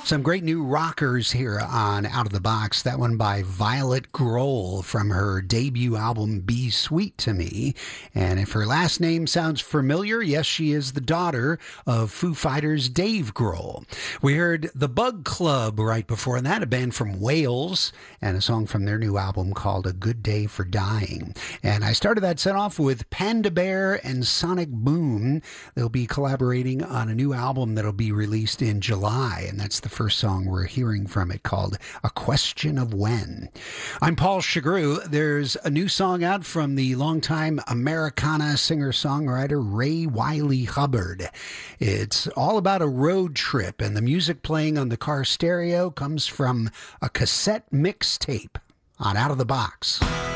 Some great new rockers here on Out of the Box. That one by Violet Grohl from her debut album Be Sweet to Me. And if her last name sounds familiar, yes, she is the daughter of Foo Fighters' Dave Grohl. We heard The Bug Club right before that, a band from Wales, and a song from their new album called A Good Day for Dying. And I started that set off with Panda Bear and Sonic Boom. They'll be collaborating on a new album that'll be released in July, and that's the first song we're hearing from it, called A Question of When. I'm Paul Chagru. There's a new song out from the longtime Americana singer-songwriter Ray Wiley Hubbard. It's all about a road trip, and the music playing on the car stereo comes from a cassette mixtape on Out of the Box.